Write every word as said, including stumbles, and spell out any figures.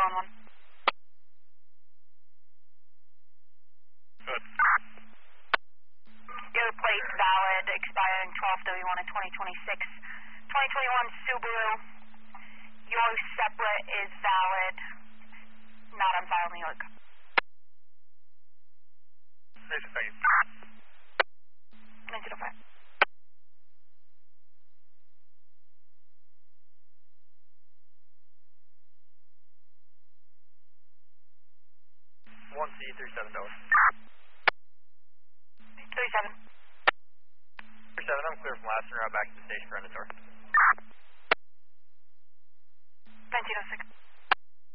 on one. Good. Your plate's valid, expiring twelve thirty-one of twenty twenty-six. twenty twenty-one Subaru. Your separate is valid, not on file, New York. There's a second. nine zero five. one C three seven dollars. three seven. three seven, I'm clear from last and route back to the station for end of tour.